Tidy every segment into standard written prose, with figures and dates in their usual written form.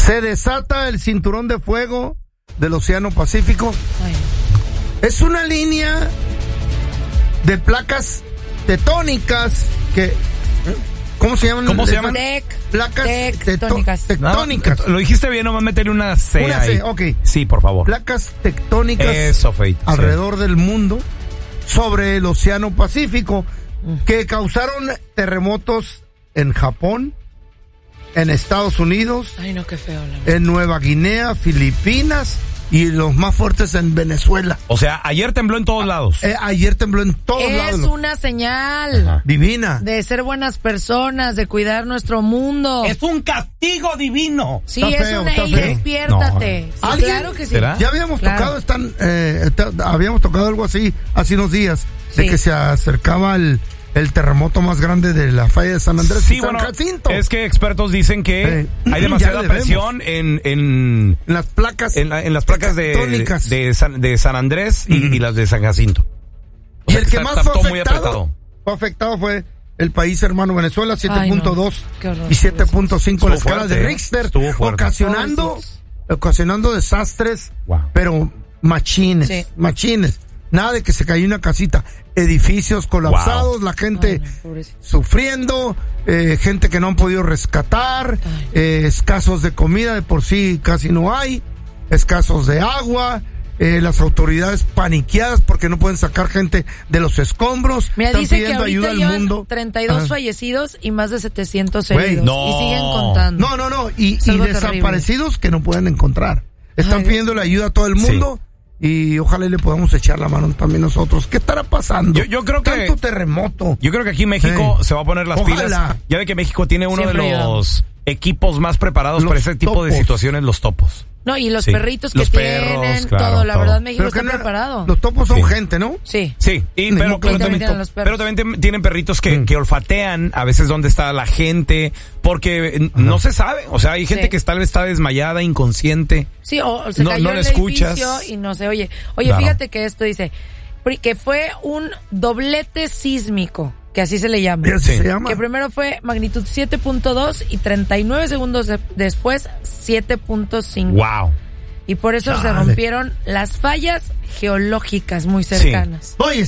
Se desata el cinturón de fuego del Océano Pacífico. Ay. Es una línea de placas tectónicas que... ¿Cómo se llaman? ¿Cómo se llaman? Placas tectónicas. Tectónicas. No, lo dijiste bien, nomás meterle una C Una ahí. C, ok. Sí, por favor. Placas tectónicas Eso, Feito. alrededor del mundo sobre el Océano Pacífico que causaron terremotos en Japón, en Estados Unidos, Ay, no, qué feo. La verdad. en Nueva Guinea, Filipinas y los más fuertes en Venezuela. O sea, ayer tembló en todos lados. Ayer tembló en todos lados. Es una señal. Ajá. Divina. De ser buenas personas, de cuidar nuestro mundo. Es un castigo divino. Sí, Está es feo, una... está Y feo. despiértate. Sí, ¿Alguien? claro que sí. ¿Será? Ya habíamos Claro. tocado, habíamos tocado algo así hace unos días, de Sí. que se acercaba el terremoto más grande de la falla de San Andrés Sí, y San bueno, Jacinto. es que expertos dicen que hay demasiada Ya le vemos. presión en En las placas. en las placas tectónicas. de San Andrés y las de San Jacinto. O Y sea, el que más está fue todo muy apretado. afectado fue el país hermano Venezuela, 7.2 Qué horror. y 7.5 en la Estuvo escala fuerte, de Richter, estuvo fuerte. ocasionando desastres, Wow. pero machines, Sí. machines. Nada de que se cayó una casita, edificios colapsados, la gente Ay, no, pobrecito. sufriendo, gente que no han podido rescatar, escasos de comida, de por sí casi no hay, escasos de agua, las autoridades paniqueadas porque no pueden sacar gente de los escombros. Mira, Están dice que pidiendo ayuda ahorita al llevan mundo. 32 Ajá. fallecidos y más de 700 Güey, heridos. no. Y siguen contando. No, y Es algo desaparecidos que no pueden encontrar. Están Ay, pidiendo la ayuda a todo el mundo. Y ojalá le podamos echar la mano también nosotros. ¿Qué estará pasando? Yo creo que tanto terremoto. Yo creo que aquí México se va a poner las Ojalá. pilas. Ya ve que México tiene uno Siempre de los ayudamos. equipos más preparados Los para ese tipo de topos. situaciones, los topos. No, y los Sí. perritos que Los tienen, perros, claro, todo. La todo. verdad, México Pero que está no- preparado. Los topos son Sí. gente, ¿no? Sí. Sí, Mismo pero que también tienen los perros. también tienen perritos que olfatean a veces dónde está la gente, porque no se sabe. O sea, hay gente Sí. que tal vez está desmayada, inconsciente. Sí, o se No- cayó no el la escuchas. edificio y no se oye. Oye, Claro. fíjate que esto dice que fue un doblete sísmico, que así se le llama. ¿Y así Sí. se llama? Que primero fue magnitud 7.2 y 39 segundos después 7.5. Wow. Y por eso se Chale. rompieron las fallas geológicas muy cercanas. Oye,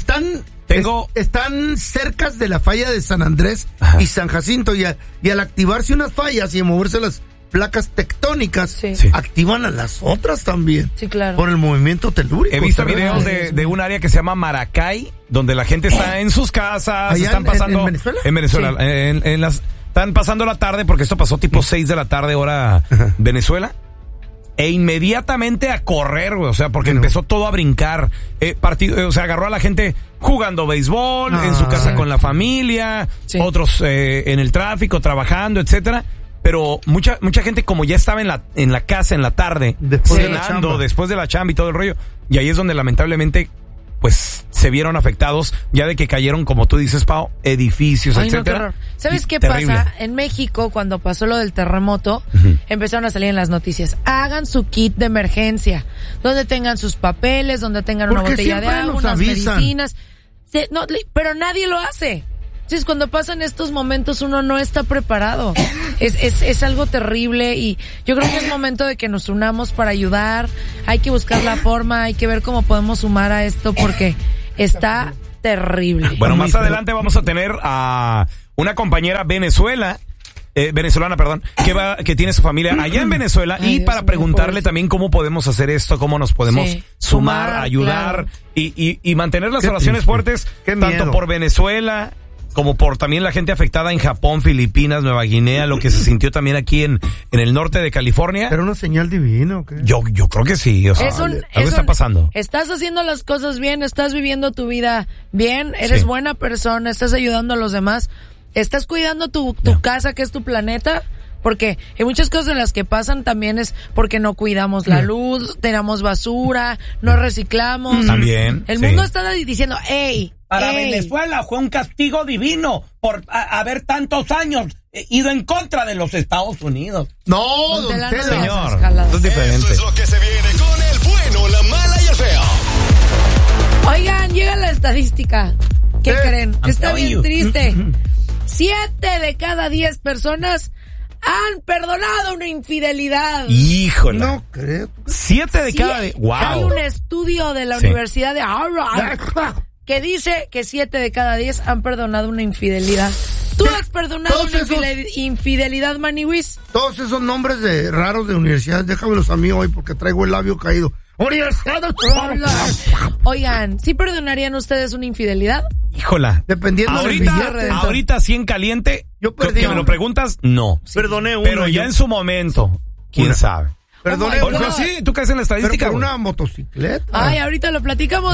están cercas de la falla de San Andrés Ajá. y San Jacinto y al activarse unas fallas y a moverse las placas tectónicas, Sí. Sí. activan a las otras también. Sí, claro. Por el movimiento telúrico. He visto terrestre. videos de un área que se llama Maracay, donde la gente está en sus casas, ¿Allá están en pasando Venezuela? En Venezuela, están pasando la tarde, porque esto pasó tipo 6 de la tarde hora Ajá. Venezuela. E inmediatamente a correr, güey, o sea, porque Bueno. empezó todo a brincar. O sea, agarró a la gente jugando béisbol, en su casa sí. con la familia, Sí. otros en el tráfico, trabajando, etcétera. Pero mucha gente como ya estaba en la casa en la tarde, Después de la cenando, chamba. después de la chamba y todo el rollo. Y ahí es donde lamentablemente pues se vieron afectados, ya de que cayeron, como tú dices, Pao, edificios, Ay, no, qué etcétera. horror. ¿Sabes Y qué terrible. pasa? En México, cuando pasó lo del terremoto, empezaron a salir en las noticias. Hagan su kit de emergencia, donde tengan sus papeles, donde tengan una Porque botella de siempre agua, nos unas avisan. medicinas. Pero nadie lo hace. Entonces, cuando pasan estos momentos, uno no está preparado. Es algo terrible y yo creo que es momento de que nos unamos para ayudar. Hay que buscar la forma, hay que ver cómo podemos sumar a esto porque está terrible. Bueno, más adelante vamos a tener a una compañera venezolana, que tiene su familia allá en Venezuela. Ay, Y Dios para mío, preguntarle pobrecito. también cómo podemos hacer esto, cómo nos podemos Sí, sumar, sumar, ayudar, claro. y mantener las Qué oraciones triste. fuertes, Qué tanto miedo. por Venezuela como por también la gente afectada en Japón, Filipinas, Nueva Guinea, lo que se sintió también aquí en el norte de California. ¿Era una señal divina o qué? Yo creo que sí, o sea, algo está pasando. Estás haciendo las cosas bien, estás viviendo tu vida bien, eres Sí. buena persona, estás ayudando a los demás, estás cuidando tu casa, que es tu planeta, porque hay muchas cosas en las que pasan también es porque no cuidamos la luz, tiramos basura, no reciclamos. También, El sí. mundo está diciendo, ¡ey! Para ey, Venezuela fue un castigo divino por haber tantos años ido en contra de los Estados Unidos. No, Ponte don la Tela. nueva. Señor, Jaladas. esto es diferente. Eso es lo que se viene con el bueno, la mala y el feo. Oigan, llega la estadística. ¿Qué ¿Qué? creen? Está telling bien you. triste. 7 de cada 10 personas han perdonado una infidelidad. Híjole. No creo. 7 de cada 10. Wow. Hay un estudio de la Universidad de Harvard que dice que 7 de cada 10 han perdonado una infidelidad. ¿Tú has perdonado una infidelidad, Maniwis? Todos esos nombres raros de universidades, déjamelos a mí hoy porque traigo el labio caído. Oigan, ¿sí perdonarían ustedes una infidelidad? Híjola. Dependiendo del billete. Ahorita así en caliente, yo perdí. que me lo preguntas, no. Sí. Perdoné uno. Pero ya en su momento, quién sabe. Perdoné uno. Sí, ¿tú caes en la estadística? Pero por una motocicleta. Ay, ahorita lo platicamos.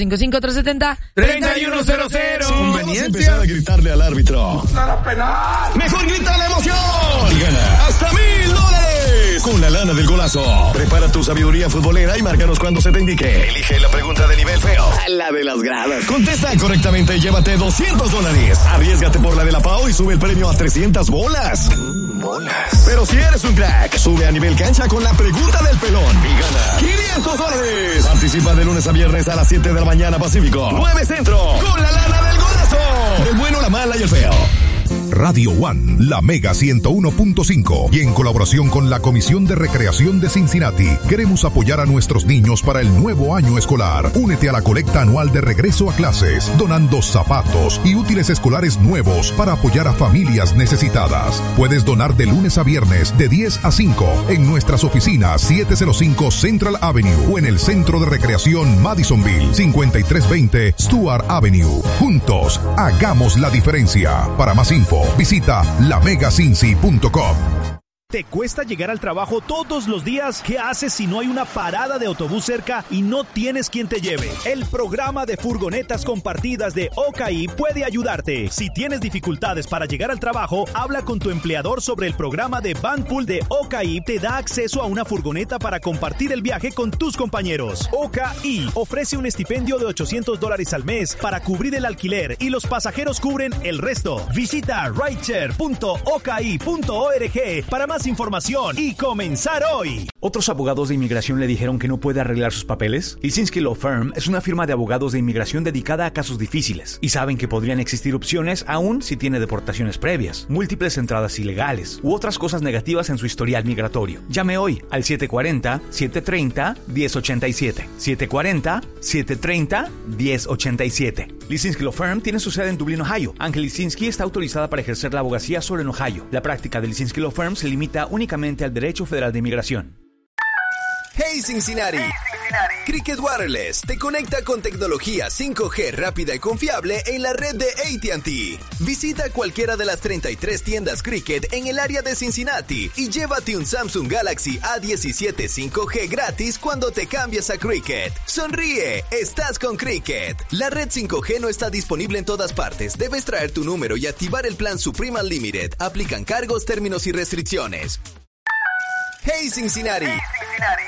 1-855-370-3100. Vamos a empezar a gritarle al árbitro. ¡Nada penal! ¡Mejor grita la emoción! Y gana hasta $1,000 con la lana del golazo. Prepara tu sabiduría futbolera y márcanos cuando se te indique. Elige la pregunta de nivel feo, la de las gradas. Contesta correctamente y llévate $200. Arriésgate por la de la Pau y sube el premio a 300 bolas. Bolas. Pero si eres un crack, sube a nivel cancha con la pregunta del pelón y gana $500. Participa de lunes a viernes a las 7 de la mañana Pacífico, 9 Centro, con la lana del golazo. El bueno, la mala y el feo. Radio One, la Mega 101.5 y en colaboración con la Comisión de Recreación de Cincinnati, queremos apoyar a nuestros niños para el nuevo año escolar. Únete a la colecta anual de regreso a clases, donando zapatos y útiles escolares nuevos para apoyar a familias necesitadas. Puedes donar de lunes a viernes de 10 a 5 en nuestras oficinas 705 Central Avenue o en el Centro de Recreación Madisonville 5320 Stuart Avenue. Juntos, hagamos la diferencia. Para más info, visita lamegacincy.com. ¿Te cuesta llegar al trabajo todos los días? ¿Qué haces si no hay una parada de autobús cerca y no tienes quien te lleve? El programa de furgonetas compartidas de OCAI puede ayudarte. Si tienes dificultades para llegar al trabajo, habla con tu empleador sobre el programa de Vanpool de OCAI. Te da acceso a una furgoneta para compartir el viaje con tus compañeros. OCAI ofrece un estipendio de $800 al mes para cubrir el alquiler y los pasajeros cubren el resto. Visita rideshare.okai.org para más información y comenzar hoy. ¿Otros abogados de inmigración le dijeron que no puede arreglar sus papeles? Lisinski Law Firm es una firma de abogados de inmigración dedicada a casos difíciles y saben que podrían existir opciones aún si tiene deportaciones previas, múltiples entradas ilegales u otras cosas negativas en su historial migratorio. Llame hoy al 740-730-1087. 740-730-1087. Lisinski Law Firm tiene su sede en Dublín, Ohio. Ángel Lisinski está autorizada para ejercer la abogacía solo en Ohio. La práctica de Lisinski Law Firm se limita únicamente al derecho federal de inmigración. Hey Cincinnati. Cricket Wireless te conecta con tecnología 5G rápida y confiable en la red de AT&T. Visita cualquiera de las 33 tiendas Cricket en el área de Cincinnati y llévate un Samsung Galaxy A17 5G gratis cuando te cambies a Cricket. Sonríe, estás con Cricket. La red 5G no está disponible en todas partes. Debes traer tu número y activar el plan Supreme Unlimited. Aplican cargos, términos y restricciones. Hey Cincinnati.